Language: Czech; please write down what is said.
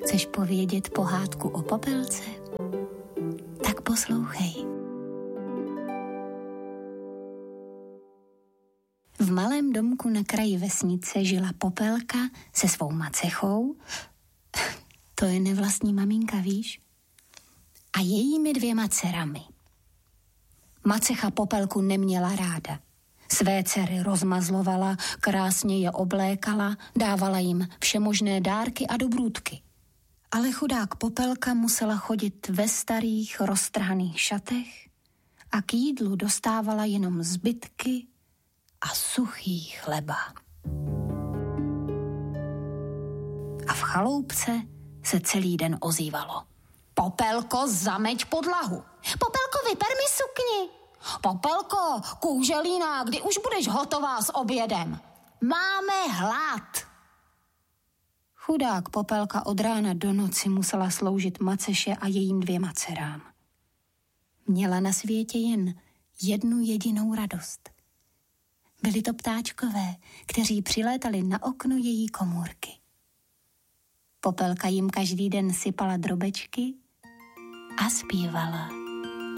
Chceš povědět pohádku o Popelce? Tak poslouchej. V malém domku na kraji vesnice žila Popelka se svou macechou, to je nevlastní maminka, víš, a jejími 2 dcerami. Macecha Popelku neměla ráda. Své dcery rozmazlovala, krásně je oblékala, dávala jim všemožné dárky a dobrůdky. Ale chudák Popelka musela chodit ve starých, roztrhaných šatech a k jídlu dostávala jenom zbytky a suchý chleba. A v chaloupce se celý den ozývalo. Popelko, zameď podlahu. Popelko, vyper mi sukni. Popelko, kůželína, kdy už budeš hotová s obědem? Máme hlad. Chudák Popelka od rána do noci musela sloužit maceše a jejím 2 dcerám. Měla na světě jen jednu jedinou radost. Byli to ptáčkové, kteří přilétali na okno její komůrky. Popelka jim každý den sypala drobečky a zpívala.